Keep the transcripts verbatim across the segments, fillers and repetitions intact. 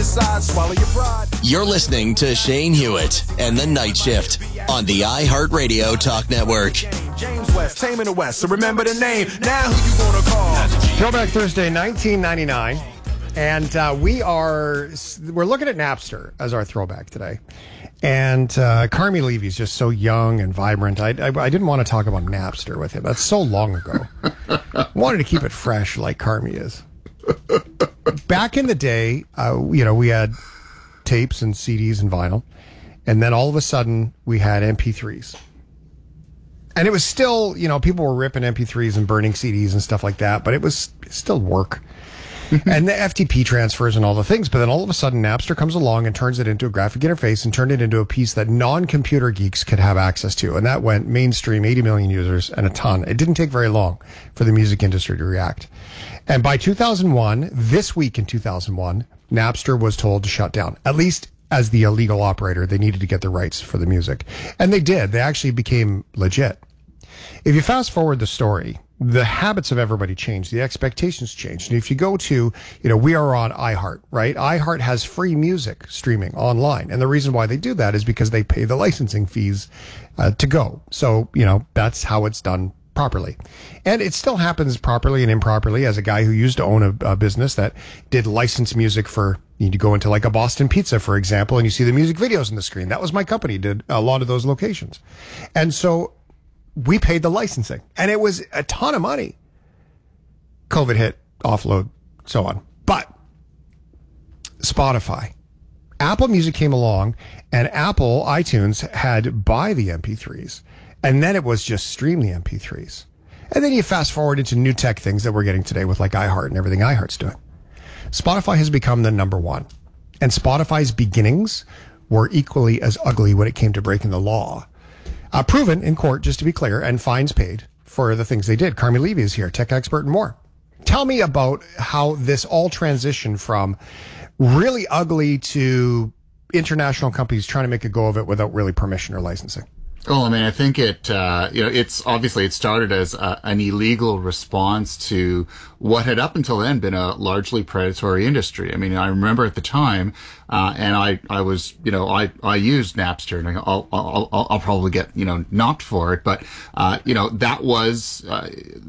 side, swallow your pride. You're listening to Shane Hewitt and the Night Shift on the iHeartRadio Talk Network. James West, Tame in the West, so remember the name. Now who you gonna call? Throwback Thursday, nineteen ninety-nine. And uh, we are, we're looking at Napster as our throwback today. And uh, Carmi Levy's just so young and vibrant. I, I, I didn't want to talk about Napster with him. That's so long ago. I wanted to keep it fresh like Carmi is. Back in the day, uh, you know, we had tapes and C Ds and vinyl. And then all of a sudden, we had M P threes. And it was still, you know, people were ripping M P threes and burning C Ds and stuff like that. But it was still work. And the F T P transfers and all the things. But then all of a sudden, Napster comes along and turns it into a graphic interface and turned it into a piece that non-computer geeks could have access to. And that went mainstream, eighty million users and a ton. It didn't take very long for the music industry to react. And by two thousand one, this week in two thousand one, Napster was told to shut down. At least as the illegal operator, they needed to get the rights for the music. And they did. They actually became legit. If you fast forward the story, the habits of everybody changed. The expectations changed. And if you go to, you know, we are on iHeart, right? iHeart has free music streaming online. And the reason why they do that is because they pay the licensing fees uh, to go. So, you know, that's how it's done properly. And it still happens properly and improperly. As a guy who used to own a, a business that did licensed music for, you go into like a Boston Pizza, for example, and you see the music videos on the screen. That was my company, did a lot of those locations. And so we paid the licensing, and it was a ton of money. COVID hit, offload, so on. But Spotify, Apple Music came along, and Apple iTunes had buy the M P threes, and then it was just stream the M P threes. And then you fast forward into new tech things that we're getting today with like iHeart and everything iHeart's doing. Spotify has become the number one, and Spotify's beginnings were equally as ugly when it came to breaking the law. Uh, proven in court, just to be clear, and fines paid for the things they did. Carmi Levy is here, tech expert and more. Tell me about how this all transitioned from really ugly to international companies trying to make a go of it without really permission or licensing. Well, I mean, I think it, uh, you know, it's obviously it started as a, an illegal response to what had up until then been a largely predatory industry. I mean, I remember at the time, uh, and I, I was, you know, I, I used Napster, and I'll, I'll, I'll, I'll probably get, you know, knocked for it, but, uh, you know, that was, uh,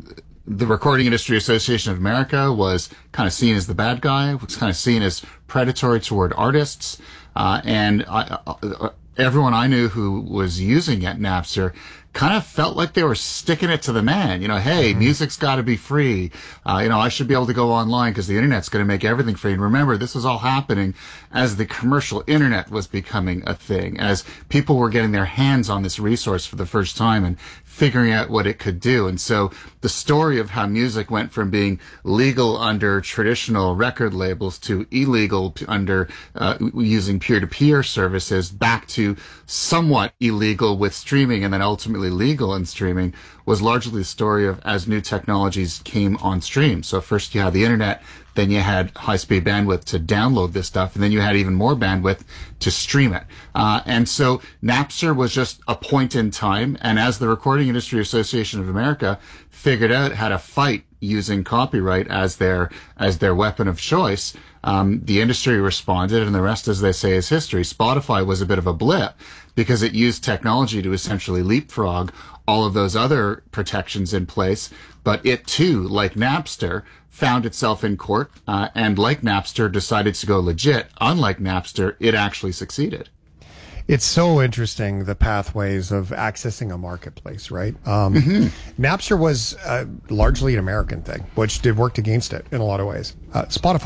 the Recording Industry Association of America was kind of seen as the bad guy, was kind of seen as predatory toward artists, uh, and I, uh, everyone I knew who was using it, Napster, kind of felt like they were sticking it to the man. You know, hey, mm-hmm. music's got to be free. Uh, you know, I should be able to go online because the internet's going to make everything free. And remember, this was all happening as the commercial internet was becoming a thing, as people were getting their hands on this resource for the first time and figuring out what it could do. And so the story of how music went from being legal under traditional record labels to illegal under uh, using peer-to-peer services back to somewhat illegal with streaming and then ultimately legal in streaming was largely the story of as new technologies came on stream. So first you had the internet, then you had high-speed bandwidth to download this stuff, and then you had even more bandwidth to stream it. Uh, and so Napster was just a point in time, and as the Recording Industry Association of America figured out how to fight using copyright as their as their weapon of choice, um, the industry responded, and the rest, as they say, is history. Spotify was a bit of a blip because it used technology to essentially leapfrog all of those other protections in place, but it too, like Napster, found itself in court, uh, and like Napster, decided to go legit. Unlike Napster, it actually succeeded. It's so interesting, the pathways of accessing a marketplace, right? Um, mm-hmm. Napster was uh, largely an American thing, which did worked against it in a lot of ways. Uh, Spotify